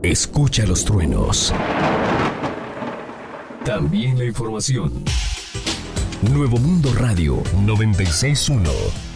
Escucha los truenos. También la información. Nuevo Mundo Radio 96.1.